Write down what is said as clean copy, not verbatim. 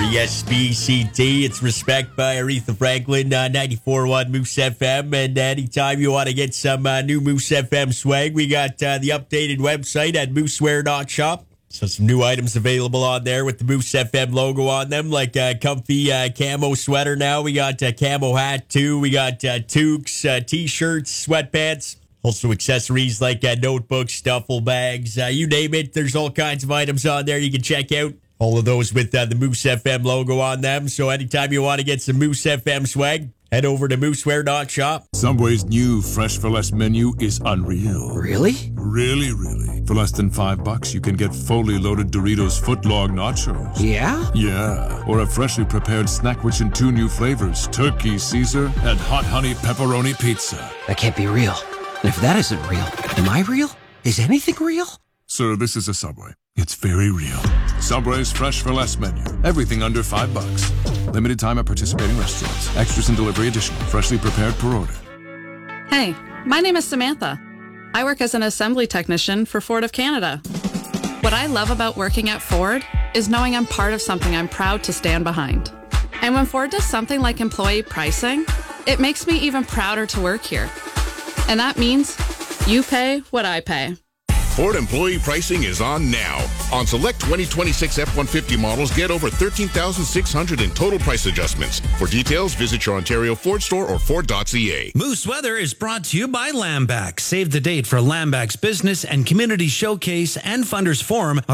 R-E-S-P-C-T. It's Respect by Aretha Franklin, 94.1 Moose FM. And anytime you want to get some new Moose FM swag, we got the updated website at moosewear.shop. So some new items available on there with the Moose FM logo on them, like a comfy camo sweater now. We got a camo hat, too. We got toques, T-shirts, sweatpants. Also accessories like notebooks, duffel bags, you name it. There's all kinds of items on there you can check out. All of those with the Moose FM logo on them. So anytime you want to get some Moose FM swag, head over to moosewear.shop. Subway's new Fresh for Less menu is unreal. Really? Really. For less than $5, you can get fully loaded Doritos footlong nachos. Yeah? Yeah. Or a freshly prepared snack rich in 2 new flavors, Turkey Caesar and Hot Honey Pepperoni Pizza. That can't be real. And if that isn't real, am I real? Is anything real? Sir, this is a Subway. It's very real. Subway's Fresh for Less menu. Everything under $5. Limited time at participating restaurants. Extras and delivery additional. Freshly prepared per order. Hey, my name is Samantha. I work as an assembly technician for Ford of Canada. What I love about working at Ford is knowing I'm part of something I'm proud to stand behind. And when Ford does something like employee pricing, it makes me even prouder to work here. And that means you pay what I pay. Ford employee pricing is on now. On select 2026 F-150 models, get over $13,600 in total price adjustments. For details, visit your Ontario Ford store or Ford.ca. Moose Weather is brought to you by Lamback. Save the date for Lamback's Business and Community Showcase and Funders Forum